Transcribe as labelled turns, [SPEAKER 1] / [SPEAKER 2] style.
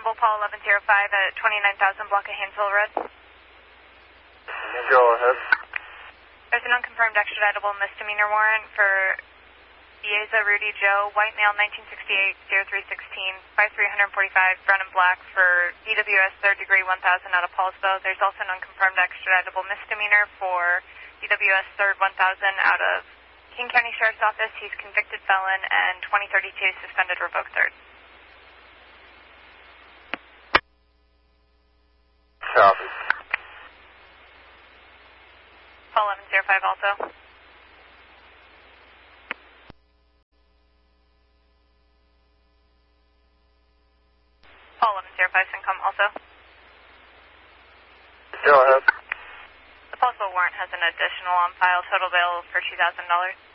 [SPEAKER 1] available, Paul 1105 at 29,000 block of Haynesville Road.
[SPEAKER 2] Go ahead.
[SPEAKER 1] There's an unconfirmed extraditable misdemeanor warrant for Ieza Rudy Joe, white male, 1968, 0316, 5345, brown and black for DWS 3rd degree 1000 out of Paulsbo. There's also an unconfirmed extraditable misdemeanor for DWS 3rd 1000 out of King County Sheriff's Office. He's convicted felon and 2032 suspended revoked 3rd.
[SPEAKER 2] Copy.
[SPEAKER 1] Paul 1105 also. Paul 1105 Syncom also.
[SPEAKER 2] Go ahead.
[SPEAKER 1] The possible warrant has an additional on file, total bail for $2,000.